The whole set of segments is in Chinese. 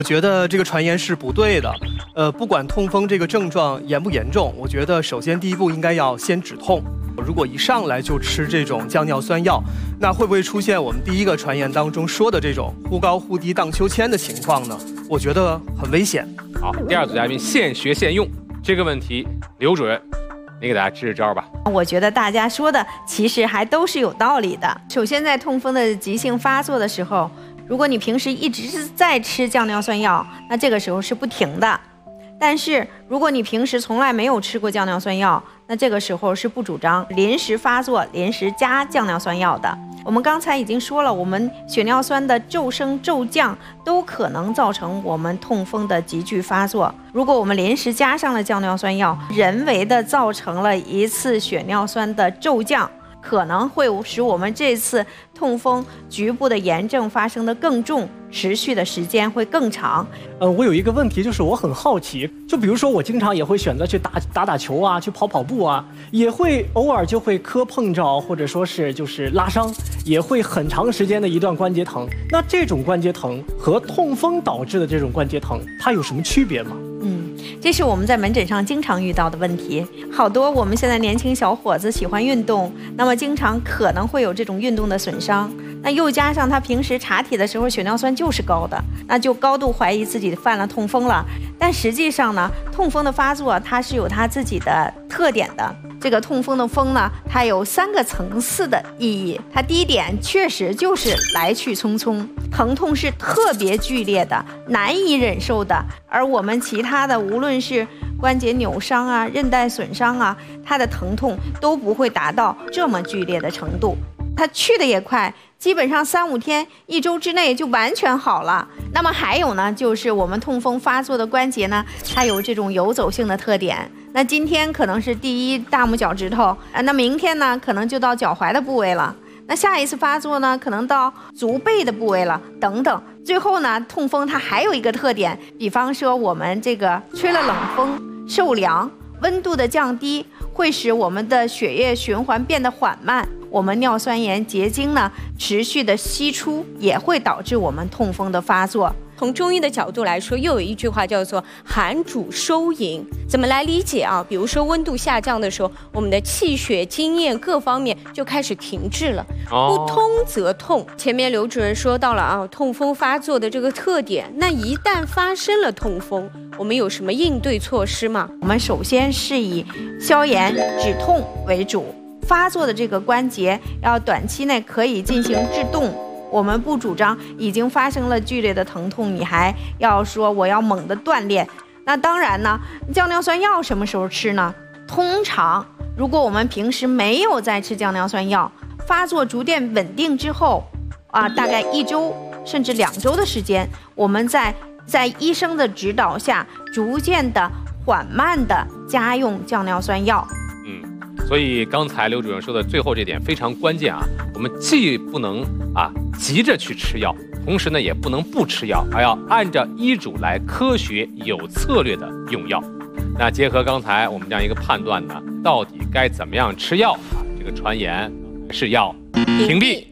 我觉得这个传言是不对的。不管痛风这个症状严不严重，我觉得首先第一步应该要先止痛。如果一上来就吃这种降尿酸药，那会不会出现我们第一个传言当中说的这种忽高忽低荡秋千的情况呢？我觉得很危险。 好，第二组嘉宾现学现用这个问题，刘主任，你给大家支支招吧。 我觉得大家说的其实还都是有道理的。首先，在痛风的急性发作的时候，如果你平时一直是在吃降尿酸药，那这个时候是不停的。但是如果你平时从来没有吃过降尿酸药，那这个时候是不主张临时发作临时加降尿酸药的。我们刚才已经说了，我们血尿酸的骤升骤降都可能造成我们痛风的急剧发作。如果我们临时加上了降尿酸药，人为的造成了一次血尿酸的骤降，可能会使我们这次痛风局部的炎症发生的更重，持续的时间会更长。 我有一个问题，就是我很好奇，就比如说我经常也会选择去打球啊，去跑步啊，也会偶尔就会磕碰着，或者说是就是拉伤，也会很长时间的一段关节疼。那这种关节疼和痛风导致的这种关节疼，它有什么区别吗？ 这是我们在门诊上经常遇到的问题。好多我们现在年轻小伙子喜欢运动，那么经常可能会有这种运动的损伤。那又加上他平时查体的时候血尿酸就是高的，那就高度怀疑自己犯了痛风了。但实际上呢，痛风的发作它是有它自己的特点的。这个痛风的风呢，它有3个层次的意义。它第一点确实就是来去匆匆，疼痛是特别剧烈的，难以忍受的。而我们其他的无论是关节扭伤啊、韧带损伤啊，它的疼痛都不会达到这么剧烈的程度。它去的也快，基本上3、5天、1周之内就完全好了。那么还有呢，就是我们痛风发作的关节呢，它有这种游走性的特点。那今天可能是第1大拇脚趾头，那明天呢可能就到脚踝的部位了。那下一次发作呢，可能到足背的部位了，等等。最后呢，痛风它还有一个特点，比方说我们这个吹了冷风、受凉，温度的降低会使我们的血液循环变得缓慢，我们尿酸盐结晶呢持续的析出，也会导致我们痛风的发作。 从中医的角度来说，又有一句话叫做寒主收营，怎么来理解啊？比如说温度下降的时候，我们的气血津液各方面就开始停滞了，不通则痛。前面刘主任说到了啊，痛风发作的这个特点，那一旦发生了痛风，我们有什么应对措施吗？ 我们首先是以消炎止痛为主，发作的这个关节要短期内可以进行制动。我们不主张已经发生了剧烈的疼痛，你还要说我要猛地锻炼。那当然呢，降尿酸药什么时候吃呢？通常如果我们平时没有在吃降尿酸药，发作逐渐稳定之后大概1周甚至2周的时间，我们在医生的指导下逐渐的缓慢的加用降尿酸药。 所以刚才刘主任说的最后这点非常关键啊，我们既不能急着去吃药，同时呢也不能不吃药，而要按照医嘱来科学有策略的用药。那结合刚才我们这样一个判断呢，到底该怎么样吃药这个传言是要屏蔽。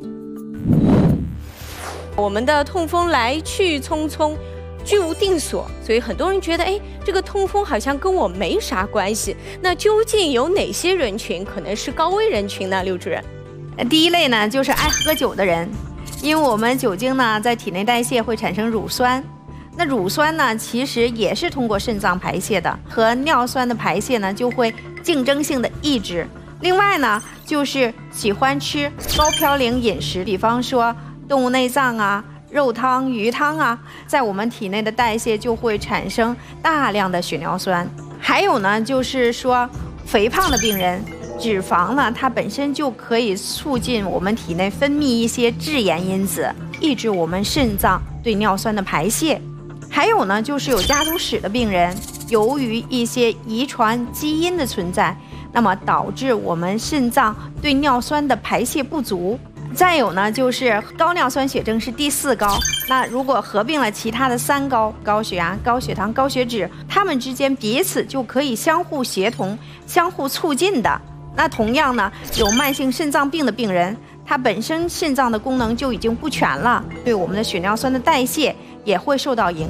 我们的痛风来去匆匆，居无定所，所以很多人觉得，这个痛风好像跟我没啥关系。那究竟有哪些人群可能是高危人群呢？刘主任， 第一类呢，就是爱喝酒的人，因为我们酒精呢在体内代谢会产生乳酸，那乳酸呢其实也是通过肾脏排泄的，和尿酸的排泄呢就会竞争性的抑制。另外呢，就是喜欢吃高嘌呤饮食，比方说动物内脏啊、肉汤、鱼汤啊，在我们体内的代谢就会产生大量的血尿酸。还有呢，就是说肥胖的病人，脂肪呢它本身就可以促进我们体内分泌一些致炎因子，抑制我们肾脏对尿酸的排泄。还有呢，就是有家族史的病人，由于一些遗传基因的存在，那么导致我们肾脏对尿酸的排泄不足。再有呢，就是高尿酸血症是第4高，那如果合并了其他的3高，高血压、高血糖、高血脂，它们之间彼此就可以相互协同、相互促进的。那同样呢，有慢性肾脏病的病人，他本身肾脏的功能就已经不全了，对我们的血尿酸的代谢也会受到影响。